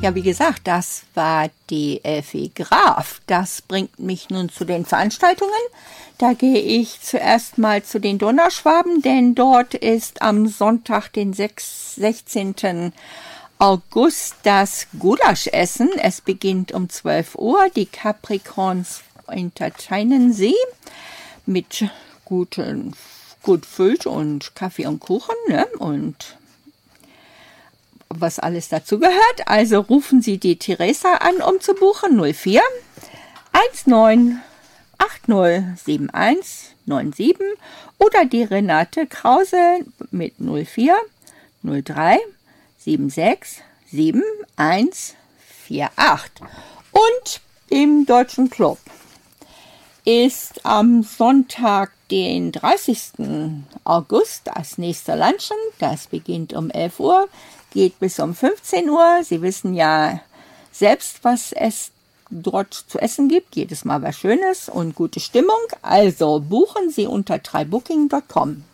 Ja, wie gesagt, das war die Elfie Graf. Das bringt mich nun zu den Veranstaltungen. Da gehe ich zuerst mal zu den Donauschwaben, denn dort ist am Sonntag, den 16. August, das Gulaschessen. Es beginnt um 12 Uhr. Die Capricorns entertainen sie mit gut Füllt und Kaffee und Kuchen, ne? Und was alles dazu gehört. Also rufen Sie die Theresa an, um zu buchen. 04 19 80 71 97 oder die Renate Krause mit 04 03 76 71 48. Und im Deutschen Club ist am Sonntag, den 30. August, das nächste Lunchen. Das beginnt um 11 Uhr, geht bis um 15 Uhr. Sie wissen ja selbst, was es dort zu essen gibt. Jedes Mal was Schönes und gute Stimmung. Also buchen Sie unter trybooking.com.